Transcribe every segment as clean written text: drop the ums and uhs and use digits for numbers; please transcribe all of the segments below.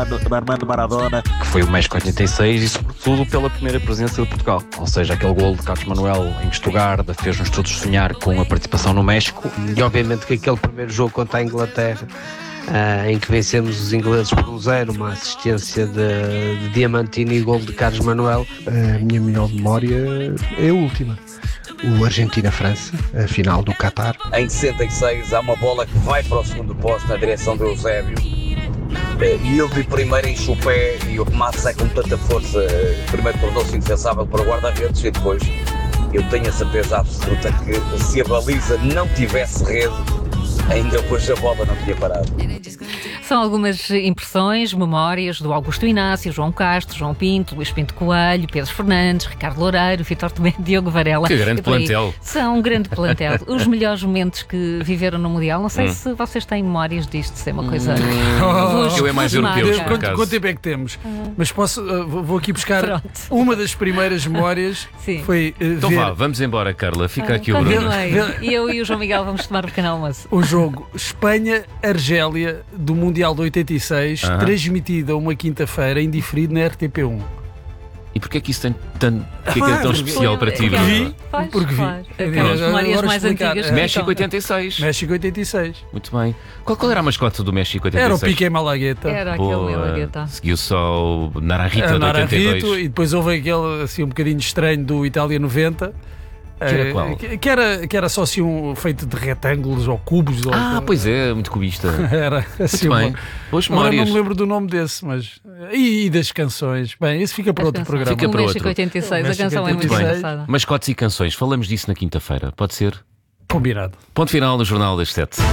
Armando Maradona, que foi o México 86 e sobretudo pela primeira presença de Portugal, ou seja, aquele golo de Carlos Manuel em Stuttgart fez-nos todos sonhar com a participação no México. E obviamente que aquele primeiro jogo contra a Inglaterra, em que vencemos os ingleses por 1-0, uma assistência de Diamantini e gol de Carlos Manuel. A minha melhor memória é a última, o Argentina-França, a final do Qatar. Em 66 há uma bola que vai para o segundo posto na direção do Eusébio e ele de primeiro enche o pé e o remate sai com tanta força, primeiro tornou-se indefensável para o guarda-redes e depois eu tenho a certeza absoluta que se a baliza não tivesse rede, ainda hoje a bola não tinha parado. São algumas impressões, memórias do Augusto Inácio, João Castro, João Pinto, Luís Pinto Coelho, Pedro Fernandes, Ricardo Loureiro, Vítor Tomé, Diogo Varela. Que grande plantel. São um grande plantel. Os melhores momentos que viveram no Mundial. Não sei se vocês têm memórias disto, se é uma coisa... Eu é mais europeu, por acaso. Quanto tempo é que temos? Mas vou aqui buscar uma das primeiras memórias. Sim. Foi então ver... vá, vamos embora, Carla. Fica aqui o Bruno. E eu e o João Miguel vamos tomar um pequeno almoço. O jogo Espanha-Argélia do Mundial de 86, transmitido a uma quinta-feira, indiferido na RTP1. E porquê é que isso tem que é tão especial para ti, Bruno? Porque vi. Aquelas memórias mais antigas. México 86. México 86. Muito bem. Qual era a mascote do México 86? Era o Piqué Malagueta. Era aquele Malagueta. Seguiu só o Naranjito de 82. E depois houve aquele assim um bocadinho estranho do Itália 90. Que era qual? Que era só assim feito de retângulos ou cubos. Pois é, muito cubista. Era assim. Muito bem. Boas Agora memórias. não me lembro do nome desse, mas... E das canções. Bem, isso fica para outro programa. Fica para o México 86, a canção é muito engraçada. Mascotes e canções, falamos disso na quinta-feira, pode ser? Combinado. Ponto final no Jornal das 7.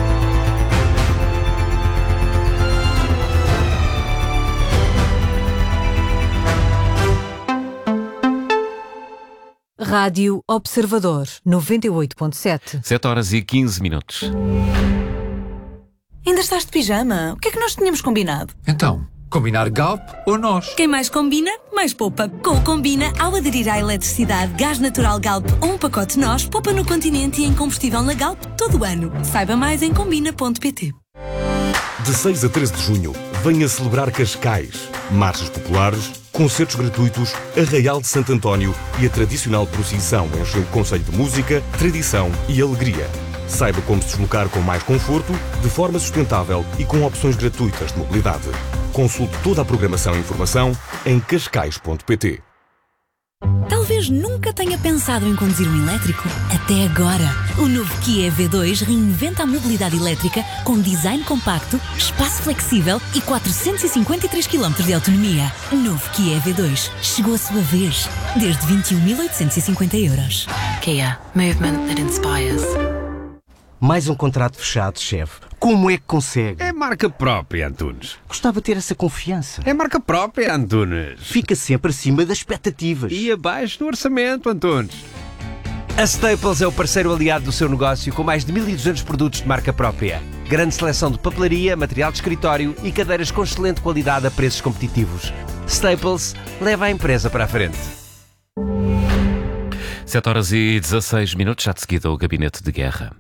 Rádio Observador 98.7. 7h15. Ainda estás de pijama? O que é que nós tínhamos combinado? Então, combinar Galp ou nós? Quem mais combina, mais poupa. Com o Combina, ao aderir à eletricidade, gás natural Galp ou um pacote nós, poupa no continente e em combustível na Galp todo o ano. Saiba mais em combina.pt. De 6 a 13 de junho, venha celebrar Cascais. Marchas populares, concertos gratuitos, Arraial de Santo António e a tradicional procissão enche o concelho de música, tradição e alegria. Saiba como se deslocar com mais conforto, de forma sustentável e com opções gratuitas de mobilidade. Consulte toda a programação e informação em cascais.pt. Talvez nunca tenha pensado em conduzir um elétrico. Até agora. O novo Kia EV2 reinventa a mobilidade elétrica com design compacto, espaço flexível e 453 km de autonomia. Novo Kia EV2. Chegou a sua vez. Desde 21.850 euros. Kia. Movement that inspires. Mais um contrato fechado, chefe. Como é que consegue? É marca própria, Antunes. Gostava de ter essa confiança. É marca própria, Antunes. Fica sempre acima das expectativas. E abaixo do orçamento, Antunes. A Staples é o parceiro aliado do seu negócio com mais de 1.200 produtos de marca própria. Grande seleção de papelaria, material de escritório e cadeiras com excelente qualidade a preços competitivos. Staples leva a empresa para a frente. 7h16, já de seguida o Gabinete de Guerra.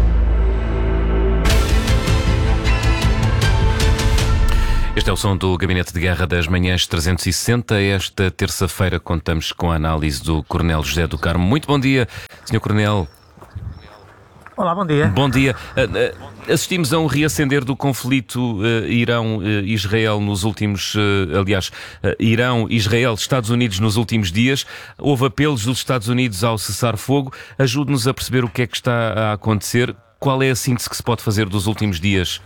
Este é o som do Gabinete de Guerra das Manhãs 360. Esta terça-feira contamos com a análise do Coronel José do Carmo. Muito bom dia, Sr. Coronel. Olá, bom dia. Bom dia. Assistimos a um reacender do conflito Irão-Israel nos últimos... Irão-Israel, Estados Unidos nos últimos dias. Houve apelos dos Estados Unidos ao cessar-fogo. Ajude-nos a perceber o que é que está a acontecer. Qual é a síntese que se pode fazer dos últimos dias?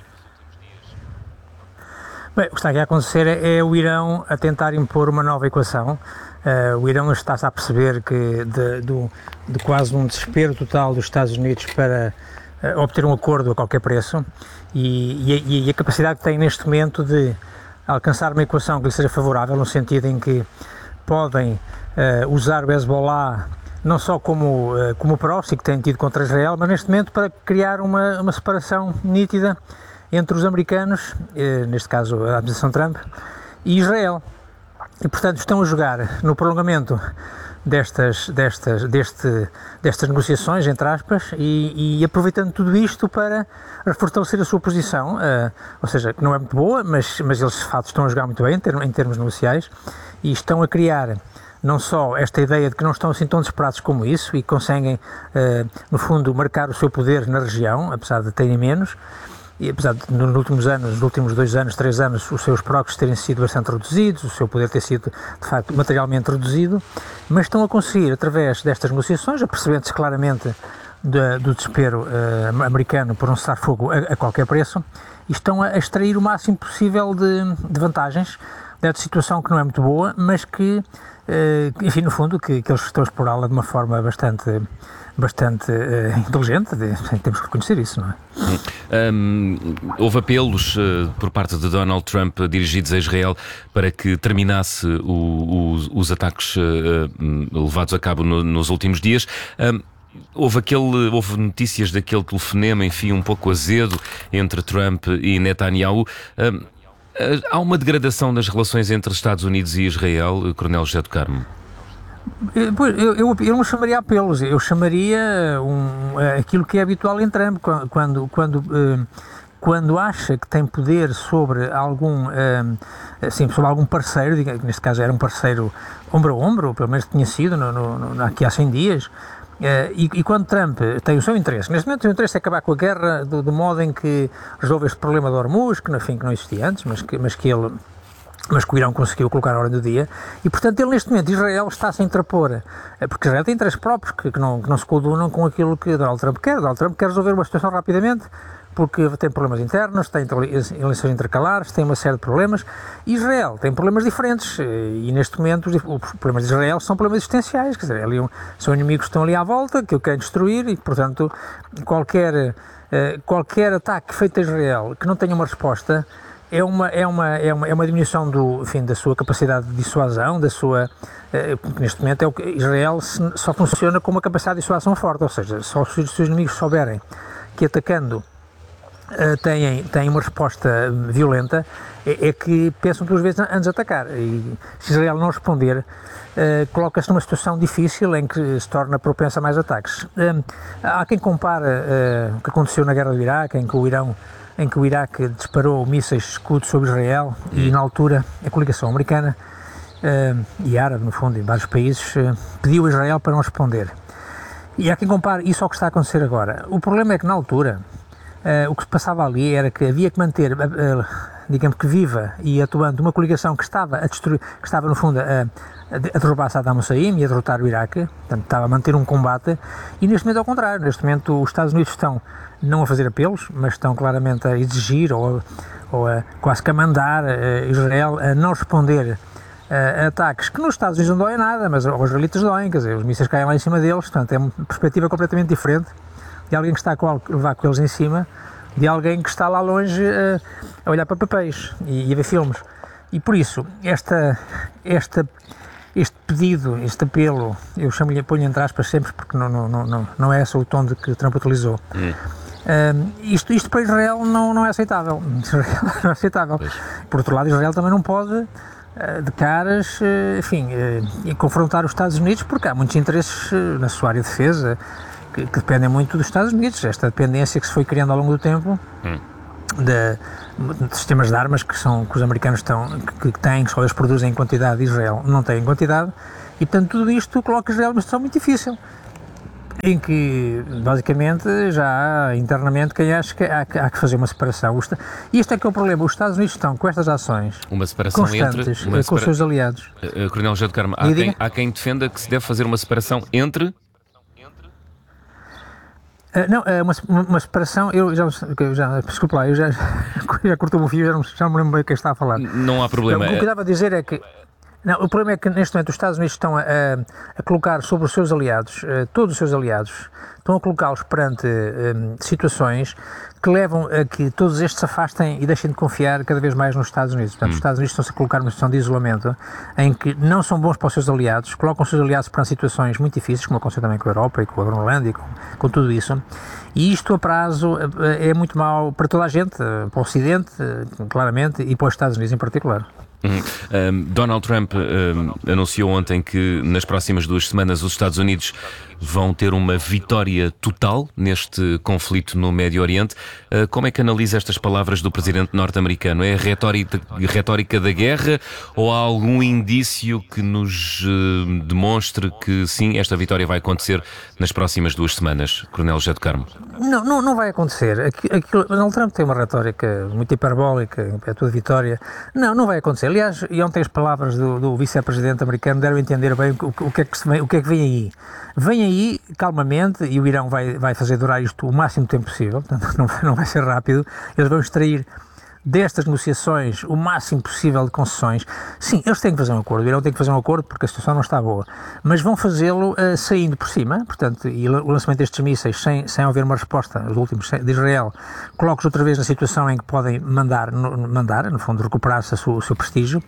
Bem, o que está aqui a acontecer é o Irão a tentar impor uma nova equação. O Irão está-se a perceber que de quase um desespero total dos Estados Unidos para obter um acordo a qualquer preço e a capacidade que tem neste momento de alcançar uma equação que lhe seja favorável, no sentido em que podem usar o Hezbollah não só como proxy que têm tido contra Israel, mas neste momento para criar uma separação nítida entre os americanos, neste caso a administração Trump, e Israel. E, portanto, estão a jogar no prolongamento destas negociações, entre aspas, e aproveitando tudo isto para fortalecer a sua posição, ou seja, que não é muito boa, mas eles de facto estão a jogar muito bem em termos negociais, e estão a criar não só esta ideia de que não estão assim tão desesperados como isso e conseguem, no fundo, marcar o seu poder na região, apesar de terem menos, e apesar de nos últimos 2 anos, 3 anos, os seus proxies terem sido bastante reduzidos, o seu poder ter sido, de facto, materialmente reduzido, mas estão a conseguir, através destas negociações, apercebendo-se claramente do desespero americano por um cessar-fogo a qualquer preço, e estão a extrair o máximo possível de vantagens desta situação que não é muito boa, mas que, enfim, no fundo, que eles estão a explorá-la de uma forma bastante inteligente, temos que reconhecer isso, não é? Houve apelos por parte de Donald Trump dirigidos a Israel para que terminasse os ataques levados a cabo nos últimos dias. Houve notícias daquele telefonema, enfim, um pouco azedo entre Trump e Netanyahu. Há uma degradação das relações entre Estados Unidos e Israel, Coronel José do Carmo? Eu não chamaria apelos, eu chamaria aquilo que é habitual em Trump, quando acha que tem poder sobre algum parceiro, neste caso era um parceiro ombro a ombro, pelo menos tinha sido aqui há 100 dias, e quando Trump tem o seu interesse, neste momento o seu interesse é acabar com a guerra do modo em que resolve este problema de Hormuz, que não existia antes, mas que o Irão conseguiu colocar na ordem do dia, e portanto ele neste momento, Israel, está-se a interpor, porque Israel tem interesses próprios que não se coadunam com aquilo que Donald Trump quer. Donald Trump quer resolver uma situação rapidamente, porque tem problemas internos, tem eleições intercalares, tem uma série de problemas. Israel tem problemas diferentes, e neste momento os problemas de Israel são problemas existenciais, quer dizer, são inimigos que estão ali à volta, que o querem destruir, e portanto qualquer ataque feito a Israel que não tenha uma resposta é uma diminuição da sua capacidade de dissuasão, neste momento Israel só funciona com uma capacidade de dissuasão forte, ou seja, só se os seus inimigos souberem que atacando têm uma resposta violenta, é que pensam 2 vezes antes de atacar, e se Israel não responder, coloca-se numa situação difícil em que se torna propensa a mais ataques. Há quem compare o que aconteceu na guerra do Iraque, em que o Iraque disparou mísseis escudos sobre Israel, e na altura a coligação americana e árabe, no fundo, em vários países, pediu a Israel para não responder. E há quem compare isso ao que está a acontecer agora. O problema é que na altura o que se passava ali era que havia que manter, digamos que viva e atuando, uma coligação que estava a destruir, que estava no fundo a derrubar Saddam Hussein e a derrotar o Iraque, portanto estava a manter um combate, e neste momento ao contrário, neste momento os Estados Unidos estão não a fazer apelos, mas estão claramente a exigir ou quase que a mandar Israel a não responder a ataques que nos Estados Unidos não doem nada, mas aos israelitas doem, quer dizer, os mísseis caem lá em cima deles, portanto é uma perspectiva completamente diferente de alguém que está a levar com eles em cima, de alguém que está lá longe a olhar para papéis e a ver filmes. E por isso, este pedido, este apelo, eu ponho entre aspas sempre, porque não é esse o tom de que Trump utilizou. Isto para Israel não é aceitável. Israel não é aceitável. Por outro lado, Israel também não pode, de caras, confrontar os Estados Unidos, porque há muitos interesses na sua área de defesa que dependem muito dos Estados Unidos. Esta dependência que se foi criando ao longo do tempo de sistemas de armas que os americanos que têm, que só eles produzem em quantidade, Israel não tem em quantidade, e portanto tudo isto coloca Israel numa situação muito difícil, em que basicamente já há internamente quem acha que há que fazer uma separação. E este é que é o problema, os Estados Unidos estão com estas ações constantes com os seus aliados. Coronel José do Carmo, há quem defenda que se deve fazer uma separação entre... Não, uma separação, desculpa lá, eu já cortou o fio, já me lembro bem o que está a falar. Não há problema. O que eu estava a dizer é que, o problema é que neste momento os Estados Unidos estão a colocar sobre os seus aliados, todos os seus aliados, estão a colocá-los perante situações que levam a que todos estes se afastem e deixem de confiar cada vez mais nos Estados Unidos. Portanto, os Estados Unidos estão-se a colocar numa situação de isolamento em que não são bons para os seus aliados, colocam os seus aliados perante situações muito difíceis, como aconteceu também com a Europa e com a Groenlândia, com tudo isso. E isto a prazo é muito mau para toda a gente, para o Ocidente, claramente, e para os Estados Unidos em particular. Donald Trump anunciou ontem que nas próximas 2 semanas os Estados Unidos vão ter uma vitória total neste conflito no Médio Oriente. Como é que analisa estas palavras do presidente norte-americano? É a retórica da guerra ou há algum indício que nos demonstre que sim, esta vitória vai acontecer nas próximas 2 semanas? Coronel José do Carmo. Não vai acontecer. Donald Trump tem uma retórica muito hiperbólica, é tudo vitória. Não vai acontecer. Aliás, e ontem as palavras do vice-presidente americano deram a entender bem o que é que vem aí. Vem aí, calmamente, e o Irão vai fazer durar isto o máximo tempo possível, portanto não vai ser rápido. Eles vão extrair destas negociações o máximo possível de concessões. Sim, eles têm que fazer um acordo, o Irão tem que fazer um acordo porque a situação não está boa, mas vão fazê-lo saindo por cima, portanto, e o lançamento destes mísseis sem haver uma resposta, os últimos de Israel, coloca-os outra vez na situação em que podem mandar no fundo, recuperar-se o seu prestígio.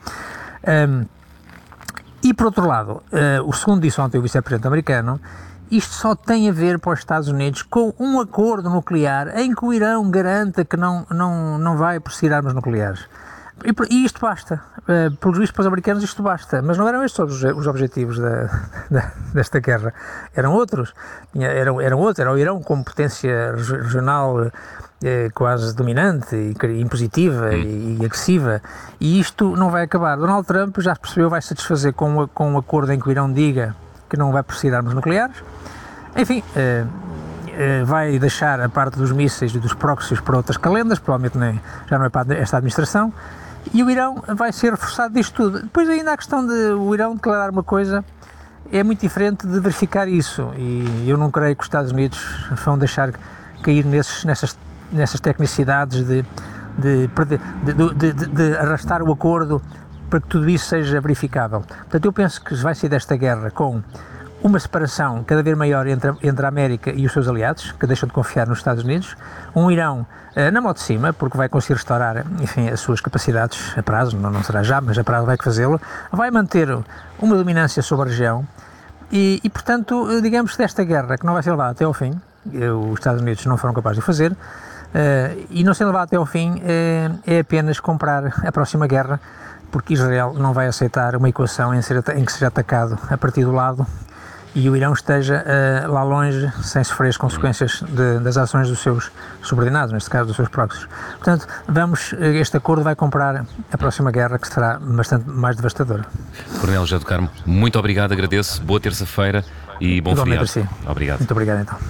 E, por outro lado, o segundo disse ontem o vice-presidente americano, isto só tem a ver para os Estados Unidos com um acordo nuclear em que o Irão garanta que não vai prosseguir armas nucleares. E isto basta. Pelos vistos para os americanos isto basta. Mas não eram estes os objetivos desta guerra. Eram outros. Era o Irão como potência regional quase dominante, e impositiva e agressiva, e isto não vai acabar. Donald Trump já se percebeu, vai satisfazer com um acordo em que o Irão diga que não vai prosseguir armas nucleares. Enfim, vai deixar a parte dos mísseis e dos proxies para outras calendas, provavelmente já não é para esta administração, e o Irão vai ser reforçado disto tudo. Depois ainda a questão de o Irão declarar uma coisa é muito diferente de verificar isso, e eu não creio que os Estados Unidos vão deixar cair nessas tecnicidades de arrastar o acordo para que tudo isso seja verificável. Portanto, eu penso que vai ser desta guerra com uma separação cada vez maior entre a América e os seus aliados, que deixam de confiar nos Estados Unidos, um Irão na mão de cima, porque vai conseguir restaurar, enfim, as suas capacidades a prazo, não será já, mas a prazo vai fazê-lo, vai manter uma dominância sobre a região e portanto, digamos que desta guerra, que não vai ser levada até ao fim, os Estados Unidos não foram capazes de fazer, e não ser levado até ao fim é apenas comprar a próxima guerra, porque Israel não vai aceitar uma equação em que seja atacado a partir do lado e o Irão esteja lá longe sem sofrer as consequências das ações dos seus subordinados, neste caso dos seus proxies. Portanto, este acordo vai comprar a próxima guerra, que será bastante mais devastadora. Coronel José do Carmo, muito obrigado, agradeço, boa terça-feira e bom feriado. Assim. Obrigado. Muito obrigado então.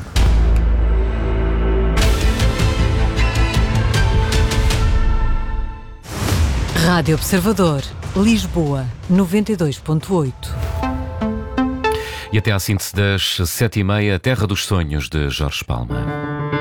Rádio Observador, Lisboa, 92.8. E até à síntese das 7h30, Terra dos Sonhos, de Jorge Palma.